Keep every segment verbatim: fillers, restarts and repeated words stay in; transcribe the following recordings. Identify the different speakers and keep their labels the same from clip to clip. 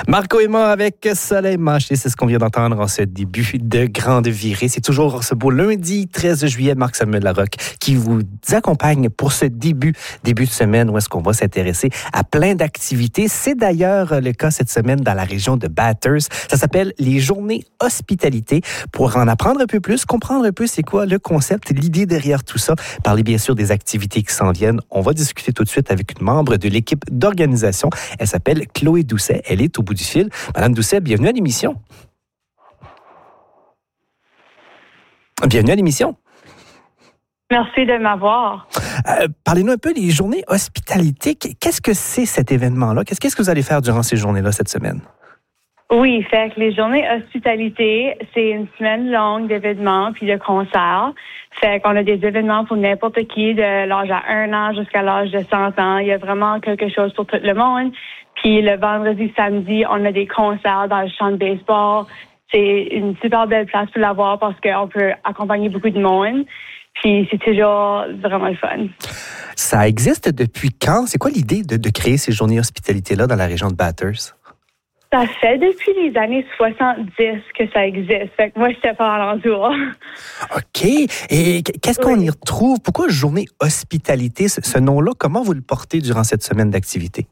Speaker 1: Marco et moi avec Soleil Mâché, c'est ce qu'on vient d'entendre en ce début de Grande Virée. C'est toujours ce beau lundi treize juillet, Marc-Samuel Larocque qui vous accompagne pour ce début, début de semaine où est-ce qu'on va s'intéresser à plein d'activités. C'est d'ailleurs le cas cette semaine dans la région de Bathurst. Ça s'appelle les Journées Hospitalité. Pour en apprendre un peu plus, comprendre un peu c'est quoi le concept, l'idée derrière tout ça, parler bien sûr des activités qui s'en viennent. On va discuter tout de suite avec une membre de l'équipe d'organisation. Elle s'appelle Chloé Doucet. Elle est au bout du fil. Madame Doucet, bienvenue à l'émission. Bienvenue à l'émission.
Speaker 2: Merci de m'avoir.
Speaker 1: Euh, parlez-nous un peu des journées hospitalité. Qu'est-ce que c'est cet événement-là? Qu'est-ce, qu'est-ce que vous allez faire durant ces journées-là cette semaine?
Speaker 2: Oui, fait que les journées hospitalité, c'est une semaine longue d'événements puis de concerts. Fait qu'on a des événements pour n'importe qui, de l'âge à un an jusqu'à l'âge de cent ans. Il y a vraiment quelque chose pour tout le monde. Puis le vendredi, samedi, on a des concerts dans le champ de baseball. C'est une super belle place pour l'avoir parce qu'on peut accompagner beaucoup de monde. Puis c'est toujours vraiment le fun.
Speaker 1: Ça existe depuis quand? C'est quoi l'idée de, de créer ces journées hospitalité-là dans la région de Bathurst?
Speaker 2: Ça fait depuis les années soixante-dix que ça existe. Fait que moi, j'étais pas alentour.
Speaker 1: OK. Et qu'est-ce qu'on oui. y retrouve? Pourquoi journée hospitalité? Ce, ce nom-là, comment vous le portez durant cette semaine d'activité?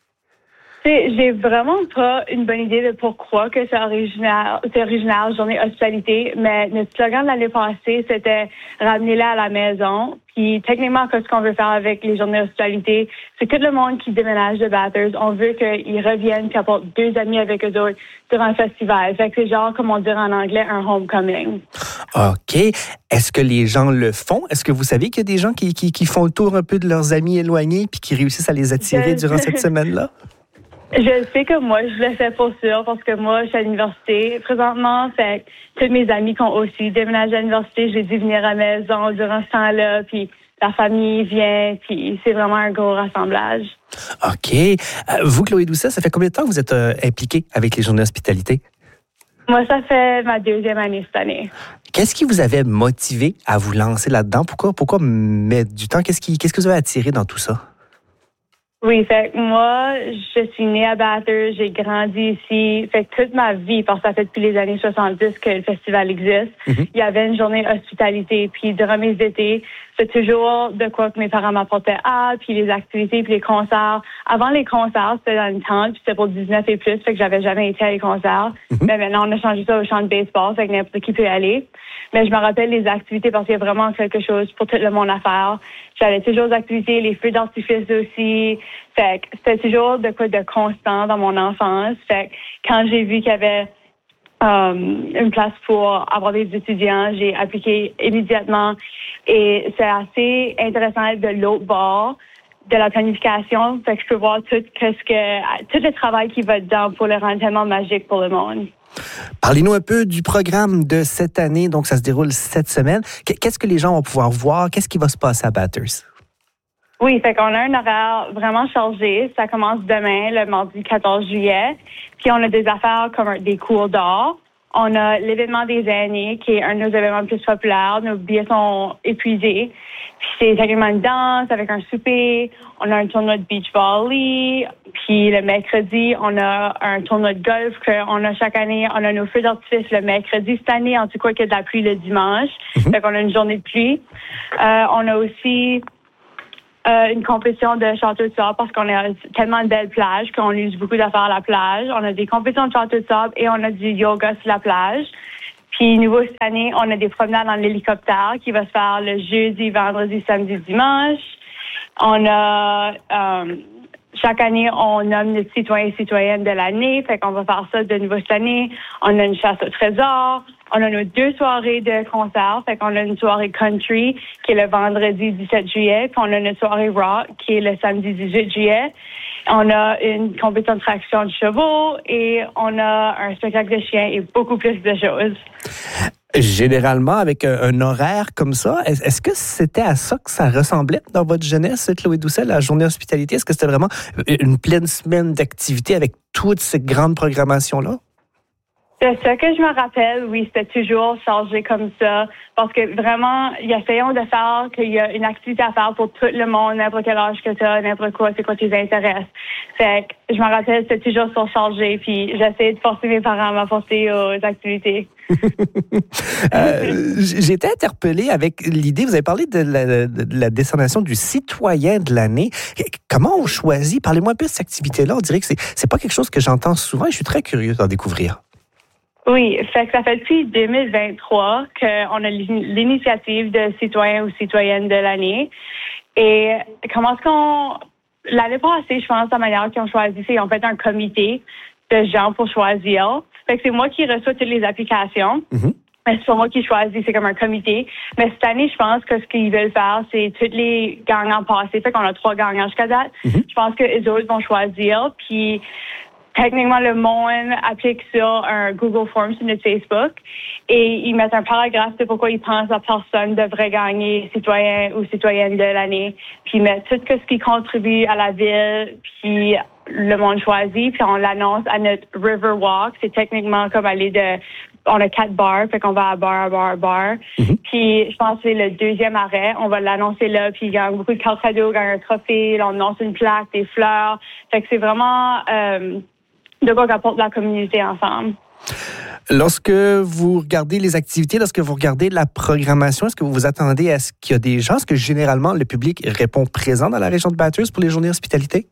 Speaker 2: J'ai vraiment pas une bonne idée de pourquoi que c'est originaire, c'est originaire journée hospitalité, mais notre slogan de l'année passée, c'était ramener-les à la maison. Puis techniquement, ce qu'on veut faire avec les journées hospitalité, c'est que tout le monde qui déménage de Bathurst, on veut qu'ils reviennent et apportent deux amis avec eux autres durant le festival. Fait que c'est genre, comme on dirait en anglais, un homecoming.
Speaker 1: OK. Est-ce que les gens le font? Est-ce que vous savez qu'il y a des gens qui, qui, qui font le tour un peu de leurs amis éloignés puis qui réussissent à les attirer je... durant cette semaine-là?
Speaker 2: Je sais que moi, je le fais pour sûr parce que moi, je suis à l'université présentement. Fait que tous mes amis qui ont aussi déménagé à l'université, j'ai dû venir à la maison durant ce temps-là. Puis la famille vient, puis c'est vraiment un gros rassemblage.
Speaker 1: OK. Euh, vous, Chloé Doucet, ça fait combien de temps que vous êtes euh, impliquée avec les journées hospitalité?
Speaker 2: Moi, ça fait ma deuxième année cette année.
Speaker 1: Qu'est-ce qui vous avait motivé à vous lancer là-dedans? Pourquoi, pourquoi mettre du temps? Qu'est-ce, qui, qu'est-ce que vous avez attiré dans tout ça?
Speaker 2: Oui, fait que moi, je suis née à Bathurst, j'ai grandi ici. Fait que toute ma vie, parce que ça fait depuis les années soixante-dix que le festival existe, mm-hmm. il y avait une journée hospitalité. Puis durant mes étés, c'est toujours de quoi que mes parents m'apportaient à, puis les activités, puis les concerts. Avant les concerts, c'était dans une tente, puis c'était pour dix-neuf et plus, fait que j'avais jamais été à les concerts. Mm-hmm. Mais maintenant, on a changé ça au champ de baseball, fait que n'importe qui peut y aller. Mais je me rappelle les activités parce qu'il y a vraiment quelque chose pour tout le monde à faire. J'allais toujours aux activités, les feux d'artifice aussi. Fait que c'était toujours de quoi de constant dans mon enfance. Fait que quand j'ai vu qu'il y avait um, une place pour avoir des étudiants, j'ai appliqué immédiatement. Et c'est assez intéressant de l'autre bord de la planification. Fait que je peux voir tout, qu'est-ce que, tout le travail qui va dedans pour le rendre tellement magique pour le monde.
Speaker 1: Parlez-nous un peu du programme de cette année. Donc, ça se déroule cette semaine. Qu'est-ce que les gens vont pouvoir voir? Qu'est-ce qui va se passer à Bathurst?
Speaker 2: Oui, fait qu'on a un horaire vraiment chargé. Ça commence demain, le mardi quatorze juillet. Puis on a des affaires comme des cours d'art. On a l'événement des aînés, qui est un de nos événements les plus populaires. Nos billets sont épuisés. Puis c'est également une danse avec un souper. On a un tournoi de beach volley. Puis le mercredi, on a un tournoi de golf qu'on a chaque année. On a nos feux d'artifice le mercredi. Cette année, en tout cas, qu'il y a de la pluie le dimanche. Mm-hmm. Fait qu'on a une journée de pluie. Euh, on a aussi euh, une compétition de château de sable parce qu'on a tellement de belles plages qu'on use beaucoup d'affaires à la plage. On a des compétitions de château de sable et on a du yoga sur la plage. Puis, nouveau cette année, on a des promenades en hélicoptère qui va se faire le jeudi, vendredi, samedi, dimanche. On a... Euh, chaque année, on nomme notre citoyen et citoyenne de l'année. Fait qu'on va faire ça de nouveau cette année. On a une chasse au trésor. On a nos deux soirées de concert. Fait qu'on a une soirée country qui est le vendredi dix-sept juillet. Puis on a une soirée rock qui est le samedi dix-huit juillet. On a une compétition de traction de chevaux et on a un spectacle de chiens et beaucoup plus de choses.
Speaker 1: Généralement, avec un, un horaire comme ça, est, est-ce que c'était à ça que ça ressemblait dans votre jeunesse, Chloé Doucet, la journée hospitalité? Est-ce que c'était vraiment une pleine semaine d'activité avec toute cette grande programmation-là?
Speaker 2: De ce que je me rappelle, oui, c'était toujours chargé comme ça. Parce que vraiment, ils essayons de faire qu'il y a une activité à faire pour tout le monde, n'importe quel âge que tu as, n'importe quoi, c'est quoi tes intérêts. Fait que je me rappelle, c'était toujours surchargé. Puis j'essayais de forcer mes parents à m'apporter aux activités.
Speaker 1: euh, j'ai été interpellée avec l'idée, vous avez parlé de la, de la décernition du citoyen de l'année. Comment on choisit? Parlez-moi un peu de cette activité-là. On dirait que c'est, c'est pas quelque chose que j'entends souvent et je suis très curieux d'en découvrir.
Speaker 2: Oui, fait que ça fait depuis deux mille vingt-trois qu'on a l'initiative de citoyen ou citoyenne de l'année. Et comment est-ce qu'on... L'année passée, je pense, la manière qu'ils ont choisi, c'est qu'ils ont fait un comité de gens pour choisir. Fait que c'est moi qui reçois toutes les applications. Mm-hmm. Mais c'est pas moi qui choisis, c'est comme un comité. Mais cette année, je pense que ce qu'ils veulent faire, c'est tous les gagnants passés. Fait qu'on a trois gagnants jusqu'à date. Mm-hmm. Je pense que les autres vont choisir. Puis... Techniquement, le monde applique sur un Google Form sur notre Facebook et ils mettent un paragraphe de pourquoi ils pensent que la personne devrait gagner citoyen ou citoyenne de l'année. Puis ils mettent tout ce qui contribue à la ville, puis le monde choisit, puis on l'annonce à notre River Walk. C'est techniquement comme aller de... On a quatre bars, fait qu'on va à bar, à bar, à bar. Mm-hmm. Puis je pense que c'est le deuxième arrêt. On va l'annoncer là, puis il gagne beaucoup de cartes cadeaux, gagne un trophée, là, on annonce une plaque, des fleurs. Fait que c'est vraiment... Euh, de quoi qu'apporte la communauté ensemble.
Speaker 1: Lorsque vous regardez les activités, lorsque vous regardez la programmation, est-ce que vous vous attendez à ce qu'il y a des gens? Est-ce que généralement le public répond présent dans la région de Bathurst pour les journées hospitalité?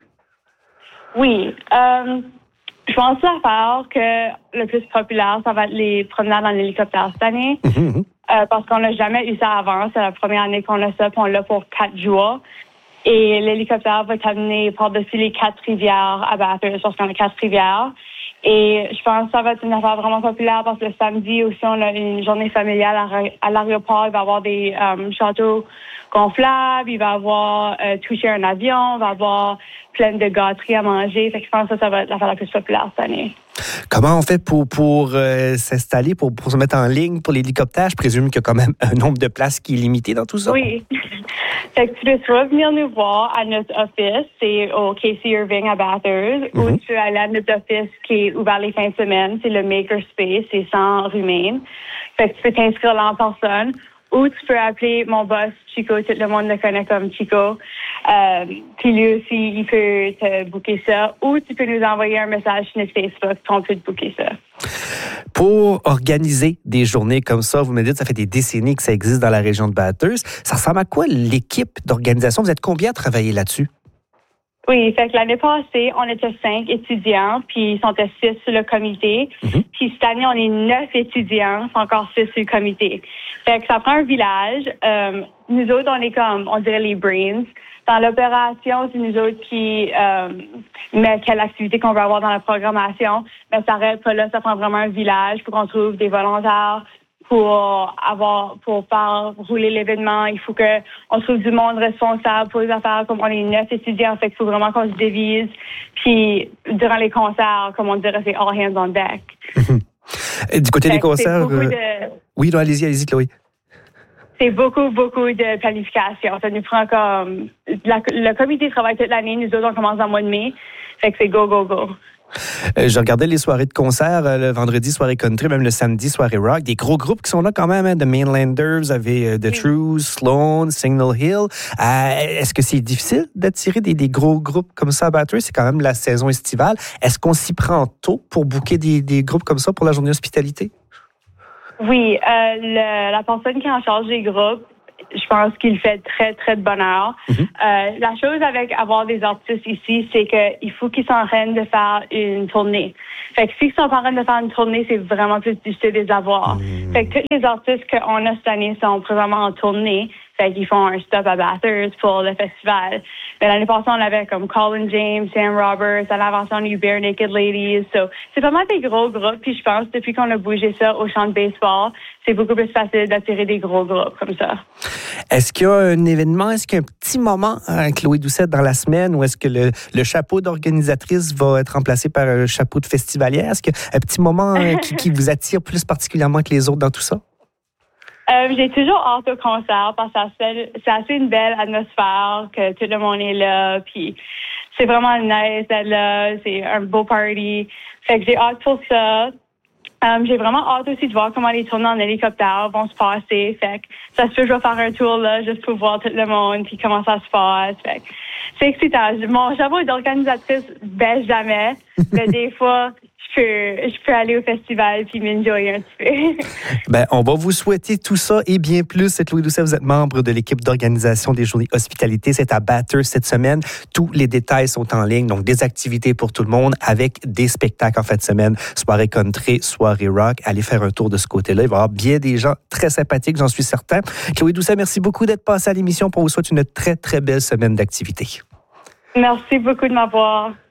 Speaker 2: Oui. Euh, je pense l'affaire que le plus populaire, ça va être les promenades en hélicoptère cette année. Mm-hmm. Euh, parce qu'on n'a jamais eu ça avant. C'est la première année qu'on a ça, puis on l'a pour quatre jours. Et l'hélicoptère va t'amener par-dessus les quatre rivières à Bathurst, parce qu'on a quatre rivières. Et je pense que ça va être une affaire vraiment populaire parce que le samedi aussi, on a une journée familiale à l'aéroport. Il va y avoir des um, châteaux gonflables, il va y avoir euh, toucher un avion, il va y avoir plein de gâteries à manger. Fait que je pense que ça va être l'affaire la plus populaire cette année.
Speaker 1: Comment on fait pour, pour euh, s'installer, pour, pour se mettre en ligne pour l'hélicoptère? Je présume qu'il y a quand même un nombre de places qui est limité dans tout ça.
Speaker 2: Oui. Fait que tu peux soit venir nous voir à notre office, c'est au Casey Irving à Bathurst, mm-hmm. ou tu peux aller à notre office qui est ouvert les fins de semaine, c'est le Makerspace, c'est cent rue Main. Fait que tu peux t'inscrire là en personne, ou tu peux appeler mon boss Chico, tout le monde le connaît comme Chico. Euh, puis lui aussi, il peut te booker ça, ou tu peux nous envoyer un message sur notre Facebook, qu'on peut te booker ça.
Speaker 1: Pour organiser des journées comme ça, vous me dites, ça fait des décennies que ça existe dans la région de Bathurst. Ça ressemble à quoi l'équipe d'organisation? Vous êtes combien à travailler là-dessus?
Speaker 2: Oui, fait que l'année passée, on était cinq étudiants, puis ils sont six sur le comité. Mm-hmm. Puis cette année, on est neuf étudiants, c'est encore six sur le comité. Fait que ça prend un village. Euh, nous autres, on est comme, on dirait les brains. Dans l'opération, c'est nous autres qui euh, mettent quelle activité qu'on veut avoir dans la programmation. Mais ça reste pas là, ça prend vraiment un village pour qu'on trouve des volontaires pour avoir, pour faire rouler l'événement. Il faut que on trouve du monde responsable pour les affaires, comme on est neuf étudiants, fait qu'il faut vraiment qu'on se divise. Puis, durant les concerts, comme on dirait, c'est all hands on deck.
Speaker 1: Du côté fait des concerts... Euh... De... Oui, non, allez-y, allez-y, Chloé.
Speaker 2: C'est beaucoup, beaucoup de planification. Ça nous prend comme... La, le comité travaille toute l'année. Nous autres, on commence en mois de mai. Fait que c'est go, go, go.
Speaker 1: Euh, je regardais les soirées de concert, euh, le vendredi, soirée country, même le samedi, soirée rock. Des gros groupes qui sont là quand même, hein, The Mainlanders, vous avez euh, The oui. Truth, Sloan, Signal Hill. Euh, est-ce que c'est difficile d'attirer des, des gros groupes comme ça à Bathurst? C'est quand même la saison estivale. Est-ce qu'on s'y prend tôt pour booker des, des groupes comme ça pour la journée hospitalité?
Speaker 2: Oui, euh, le, la personne qui est en charge des groupes, je pense qu'il fait très, très de bonheur. Mm-hmm. Euh, la chose avec avoir des artistes ici, c'est qu'il faut qu'ils sont en train de faire une tournée. Fait que s'ils sont en train de faire une tournée, c'est vraiment plus difficile de les avoir. Mm-hmm. Fait que tous les artistes qu'on a cette année sont présentement en tournée. Fait qu'ils font un stop à Bathurst pour le festival. Mais l'année passée, on avait comme Colin James, Sam Roberts. À l'avant, on a eu Bare Naked Ladies. So, c'est vraiment des gros groupes. Puis je pense, depuis qu'on a bougé ça au champ de baseball, c'est beaucoup plus facile d'attirer des gros groupes comme ça.
Speaker 1: Est-ce qu'il y a un événement, est-ce qu'il y a un petit moment, hein, Chloé Doucette, dans la semaine, où est-ce que le, le chapeau d'organisatrice va être remplacé par un chapeau de festivalière? Est-ce qu'il y a un petit moment hein, qui, qui vous attire plus particulièrement que les autres dans tout ça?
Speaker 2: Euh, j'ai toujours hâte au concert parce que c'est, c'est assez une belle atmosphère, que tout le monde est là, puis c'est vraiment nice d'être là, c'est un beau party. Fait que j'ai hâte pour ça. Um, j'ai vraiment hâte aussi de voir comment les tournées en hélicoptère vont se passer. Fait que ça se peut que je vais faire un tour là, juste pour voir tout le monde puis comment ça se passe. Fait que c'est excitant. Mon chapeau d'organisatrice baisse jamais, mais des fois, je peux, je peux aller au festival puis m'enjoyer un petit peu.
Speaker 1: Ben, on va vous souhaiter tout ça et bien plus. Chloé Doucet, vous êtes membre de l'équipe d'organisation des Journées Hospitalité. C'est à Bathurst cette semaine. Tous les détails sont en ligne, donc des activités pour tout le monde avec des spectacles en fin de semaine, soirée country, soirée rock. Allez faire un tour de ce côté-là. Il va y avoir bien des gens très sympathiques, j'en suis certain. Chloé Doucet, merci beaucoup d'être passée à l'émission. On vous souhaite une très, très belle semaine d'activité.
Speaker 2: Merci beaucoup de m'avoir.